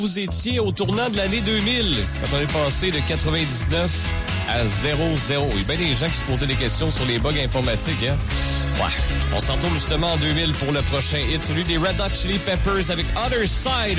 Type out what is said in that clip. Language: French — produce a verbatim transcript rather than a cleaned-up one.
vous étiez au tournant de l'année deux mille, quand on est passé de quatre-vingt-dix-neuf à zéro zéro. Il y a bien des gens qui se posaient des questions sur les bugs informatiques, hein? Ouais. On s'en tourne justement en deux mille pour le prochain hit, celui des Red Hot Chili Peppers avec Other Side.